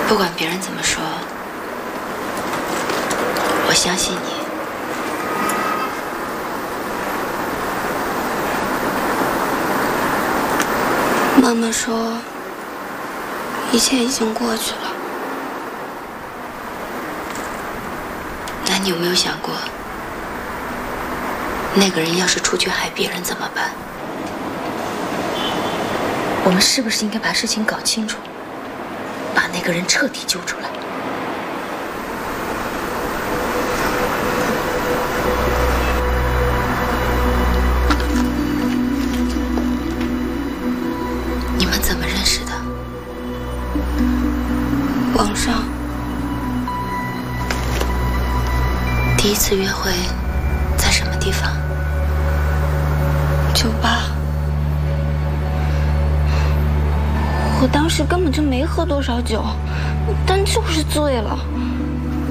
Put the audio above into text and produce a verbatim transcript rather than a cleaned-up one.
不管别人怎么说，我相信你。 妈妈说，一切已经过去了。 那你有没有想过，那个人要是出去害别人怎么办？我们是不是应该把事情搞清楚，把那个人彻底揪出来？你们怎么认识的？ 网上。 第一次约会在什么地方？ 酒吧。我当时根本就没喝多少酒，但就是醉了。